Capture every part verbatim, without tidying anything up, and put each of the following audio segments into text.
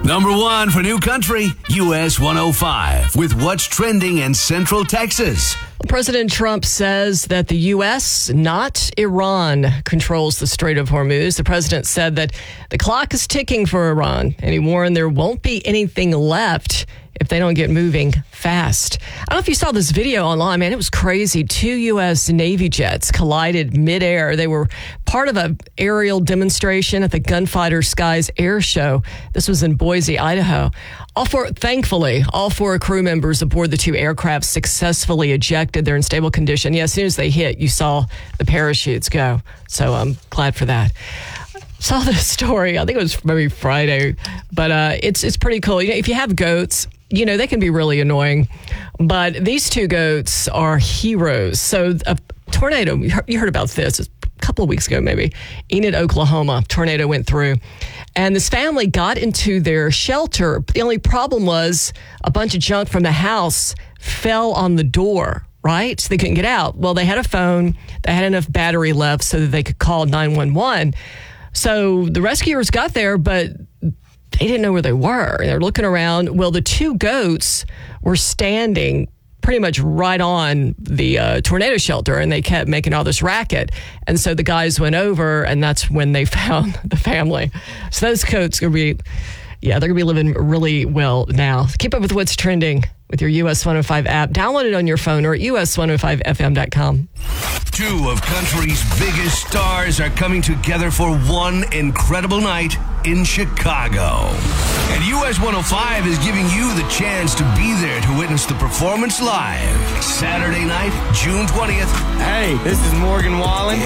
Number one for New Country, U S one oh five, with what's trending in Central Texas. President Trump says that the U S, not Iran, controls the Strait of Hormuz. The president said that the clock is ticking for Iran, and he warned there won't be anything left if they don't get moving fast. I don't know if you saw this video online, man. It was crazy. Two U S Navy jets collided midair. They were part of an aerial demonstration at the Gunfighter Skies Air Show. This was in Boise, Idaho. All four, thankfully, all four crew members aboard the two aircraft successfully ejected. They're in stable condition. Yeah, as soon as they hit, you saw the parachutes go. So I'm glad for that. Saw this story. I think it was maybe Friday, but uh, it's it's pretty cool. You know, if you have goats, you know, they can be really annoying, but these two goats are heroes. So a tornado, you heard about this a couple of weeks ago, maybe. Enid, Oklahoma, tornado went through, and this family got into their shelter. The only problem was a bunch of junk from the house fell on the door, right? So they couldn't get out. Well, they had a phone. They had enough battery left so that they could call nine one one. So the rescuers got there, but they didn't know where they were. They're looking around. Well, the two goats were standing pretty much right on the uh, tornado shelter, and they kept making all this racket. And so the guys went over, and that's when they found the family. So those goats are going to be, yeah, they're going to be living really well now. Keep up with what's trending with your U S one oh five app. Download it on your phone or at U S one oh five F M dot com. Two of country's biggest stars are coming together for one incredible night in Chicago. And U S one oh five is giving you the chance to be there to witness the performance live. Saturday night, June twentieth. Hey, this is Morgan Wallen.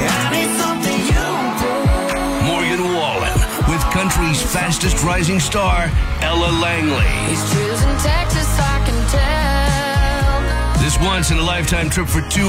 Morgan Wallen with country's fastest rising star, Ella Langley. He's choosing Texas, I can tell. This once in a lifetime trip for two